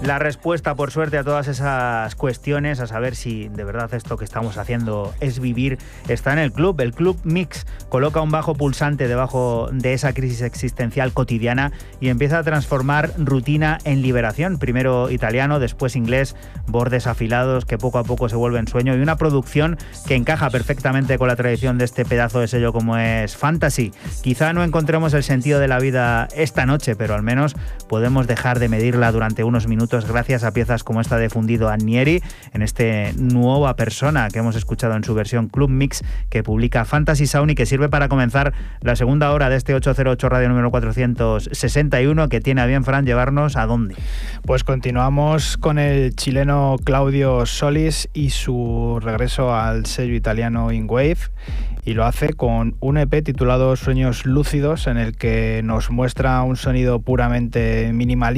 la respuesta, por suerte, a todas esas cuestiones, a saber si de verdad esto que estamos haciendo es vivir, está en el club. El Club Mix coloca un bajo pulsante debajo de esa crisis existencial cotidiana y empieza a transformar rutina en liberación. Primero italiano, después inglés, bordes afilados que poco a poco se vuelven sueño y una producción que encaja perfectamente con la tradición de este pedazo de sello como es Fantasy. Quizá no encontremos el sentido de la vida esta noche, pero al menos podemos dejar de medirla durante unos minutos gracias a piezas como esta de Fundido Annieri, en este Nuova Persona que hemos escuchado en su versión Club Mix que publica Fantasy Sound y que sirve para comenzar la segunda hora de este 808 Radio número 461 que tiene a bien, Fran, llevarnos ¿a dónde? Pues continuamos con el chileno Claudio Solis y su regreso al sello italiano In Wave, y lo hace con un EP titulado Sueños Lúcidos, en el que nos muestra un sonido puramente minimalista